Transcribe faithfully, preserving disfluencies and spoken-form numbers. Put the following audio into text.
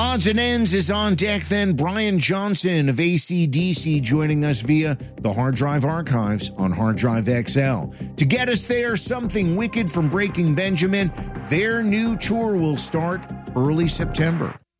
Odds and Ends is on deck then. Brian Johnson of A C D C joining us via the Hard Drive Archives on Hard Drive X L. To get us there, Something Wicked from Breaking Benjamin. Their new tour will start early September.